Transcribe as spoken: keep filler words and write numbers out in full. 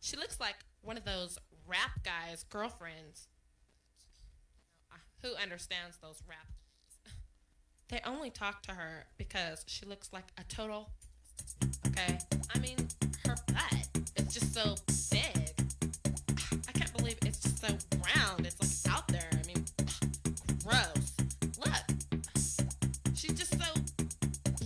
She looks like one of those rap guys' girlfriends. Who understands those rap? They only talk to her because she looks like a total. Okay, I mean her butt. It's just so